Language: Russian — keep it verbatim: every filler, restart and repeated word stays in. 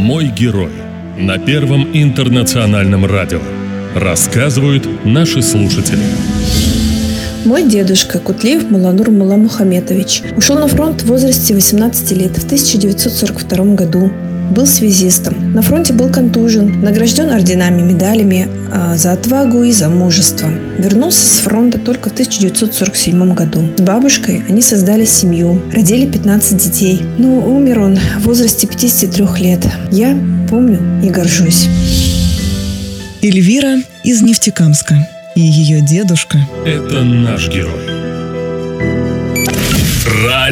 Мой герой на Первом интернациональном радио. Рассказывают наши слушатели. Мой дедушка Кутлеев Муланур Мулламухаметович ушел на фронт в возрасте восемнадцати лет в тысяча девятьсот сорок втором году. Был связистом. На фронте был контужен, награжден орденами, медалями а, за отвагу и за мужество. Вернулся с фронта только в тысяча девятьсот сорок седьмом году. С бабушкой они создали семью, родили пятнадцать детей. Но умер он в возрасте пятидесяти трёх лет. Я помню и горжусь. Эльвира из Нефтекамска и ее дедушка. Это наш герой.